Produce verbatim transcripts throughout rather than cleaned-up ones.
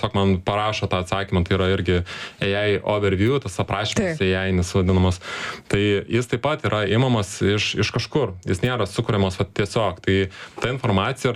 tiesiog man parašo tą atsakymą, tai yra irgi A I overview, tas aprašymas A I nesvadinamas. Tai jis taip pat yra imamas iš, iš kažkur, jis nėra sukuriamas va, tiesiog. Tai ta informacija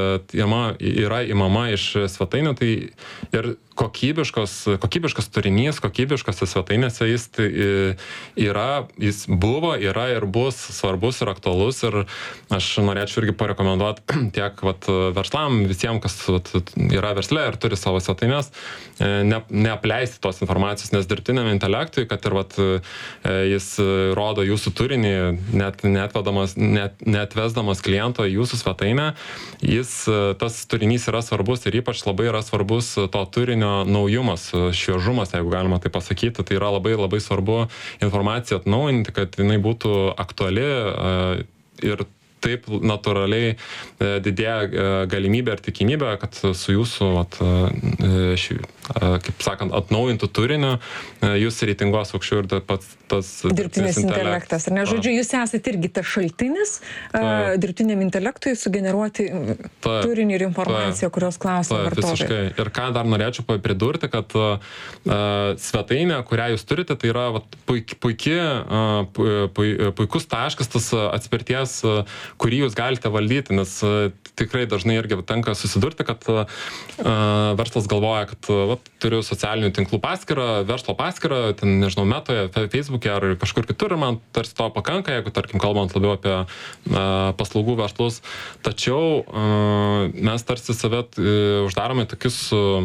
yra imama iš svetainių, tai ir kokybiškos, kokybiškas turinys, kokybiškose svetainėse jis tai yra, jis buvo, yra ir bus svarbus ir aktualus ir aš norėčiau irgi parekomenduoti tiek vat, verslam, visiems, kas vat, yra versle ir turi savo svetainės, ne, neapleisti tos informacijos, nes dirbtiniam intelektui, kad ir vat, jis rodo jūsų turinį, net, netvedamas, net, netvesdamas kliento į jūsų svetainę, jis, tas turinys yra svarbus ir ypač labai yra svarbus to turinio naujumas, šviežumas, jeigu galima tai pasakyti, tai yra labai labai svarbu informaciją atnaujinti, kad jinai būtų aktuali ir taip natūraliai didėja galimybė ir tikimybė, kad su jūsų, at, ši, kaip sakant, atnaujintų turiniu jūs reitinguos aukščiau ir pats tas dirbtinis intelektas. Ar ne? Žodžiu, jūs esate irgi tas šaltinis uh, dirbtiniam intelektui sugeneruoti ta, turinį ir informaciją, ta, kurios klausia vartotojai. Visiškai. Ir ką dar norėčiau pridurti, kad uh, svetainė, kurią jūs turite, tai yra vat, puiki, puiki, uh, pu, pu, puikus taškas tas atspirties, uh, kurį jūs galite valdyti, nes uh, tikrai dažnai irgi tenka susidurti, kad uh, verslas galvoja, kad uh, vat, turiu socialinių tinklų paskyrą, verslo paskyrą, ten, nežinau, Metoje, Facebook'e ar kažkur kitur, ir man tarsi to pakanka, jeigu, tarkim, kalbant labiau apie uh, paslaugų verslus. Tačiau uh, mes tarsi save uh, uždarome tokius uh,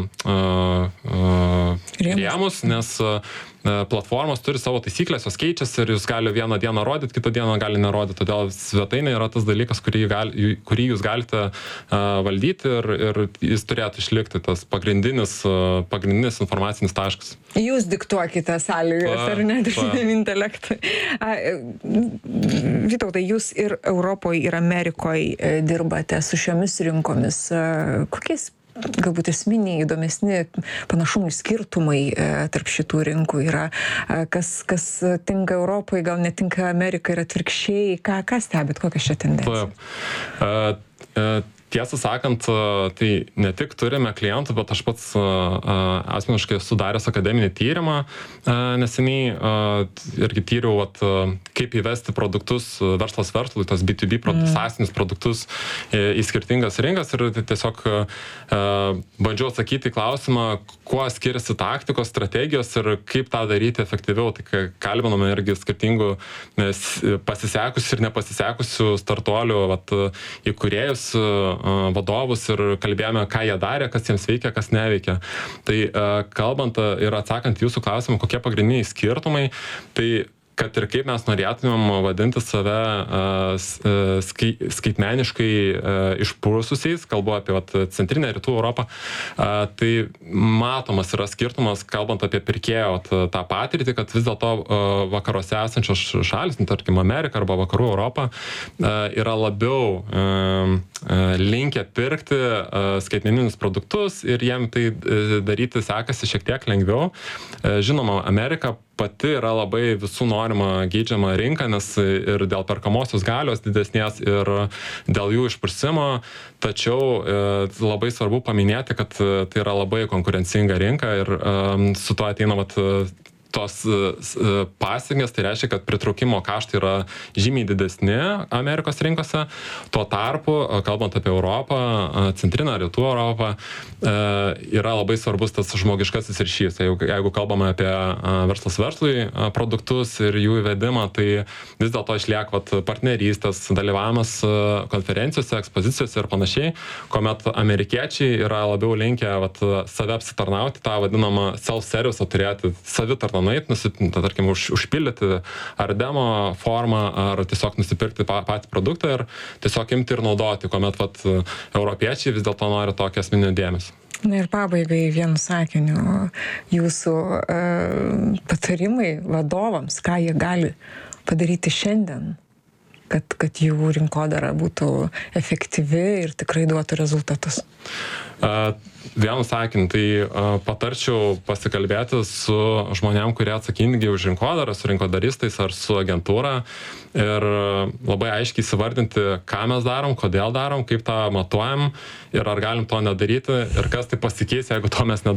uh, rėmus, nes uh, platformos turi savo taisyklės, jos keičiasi ir jūs gali vieną dieną rodyti, kitą dieną gali nerodyti. Todėl svetainė yra tas dalykas, kurį, gali, kurį jūs galite uh, valdyti ir, ir jis turėtų išlikti tas pagrindinis, uh, pagrindinis informacinis taškas. Jūs diktuokite sąlygas, ar ne, dirbtiniam intelektui. Vytautai, jūs ir Europoje, ir Amerikoje dirbate su šiomis rinkomis. Kokiais galbūt esminiai, įdomesni panašumai, skirtumai e, tarp šitų rinkų yra, e, kas, kas tinka Europoje, gal netinka Amerikai ir atvirkščiai, ką, ką stebit, kokias čia tendencija? Taip. Uh, uh, Tiesą sakant, tai ne tik turime klientų, bet aš pats asmeniškai esu daręs akademinį tyrimą neseniai, irgi tyriau, vat, kaip įvesti produktus verslas verslui, tas B to B produktus, mm. asinius produktus į skirtingas rinkas ir tiesiog bandžiau atsakyti į klausimą, kuo skiriasi taktikos, strategijos ir kaip tą daryti efektyviau. Tai kalbinome irgi skirtingų pasisekusių ir nepasisekusių startuolių vat, įkūrėjus, vadovus ir kalbėjome, ką jie darė, kas jiems veikia, kas neveikia. Tai kalbant ir atsakant jūsų klausimą, kokie pagrindiniai skirtumai, tai kad ir kaip mes norėtumėm vadinti save uh, skai, skaitmeniškai uh, išprususiais, kalbu apie vat, centrinę rytų Europą, uh, tai matomas yra skirtumas, kalbant apie pirkėjo vat, tą patirtį, kad vis dėlto uh, vakaruose esančios šalis, tarkim Amerika arba vakarų Europa, uh, yra labiau uh, uh, linkę pirkti uh, skaitmeninius produktus ir jiem tai uh, daryti sekasi šiek tiek lengviau. Uh, žinoma, Amerika pati yra labai visų norima geidžiama rinka, nes ir dėl perkamosios galios didesnės ir dėl jų išprusimo, tačiau e, labai svarbu paminėti, kad tai yra labai konkurencinga rinka ir e, su to ateina vat, tos pasiekmės, tai reiškia, kad pritraukimo kaštai yra žymiai didesni Amerikos rinkose. Tuo tarpu, kalbant apie Europą, centrinę rytų Europą, yra labai svarbus tas žmogiškasis ryšys. Jeigu, jeigu kalbame apie verslas verslui produktus ir jų įvedimą, tai vis dėlto išlieka vat, partnerystės, dalyvavimas konferencijose, ekspozicijose ir panašiai, kuomet amerikiečiai yra labiau linkę vat, save apsitarnauti, tą vadinamą self-service, turėti savitarną nueit, nusipirkti, tarkim, už, užpildyti ar demo formą, ar tiesiog nusipirkti pa, patį produktą ir tiesiog imti ir naudoti, kuomet vat, europiečiai vis dėlto nori tokį asmeninį dėmesį. Na ir pabaigai vienu sakiniu jūsų uh, patarimai vadovams, ką jie gali padaryti šiandien, kad, kad jų rinkodara būtų efektyvi ir tikrai duotų rezultatus? Uh, vienu sakiniu, tai uh, patarčiau pasikalbėti su žmonėm, kurie atsakingi už rinkodarą, su rinkodaristais ar su agentūra ir uh, labai aiškiai įsivardinti, ką mes darom, kodėl darom, kaip tą matuojam ir ar galim to nedaryti ir kas tai pasikeis, jeigu to mes nedarysim.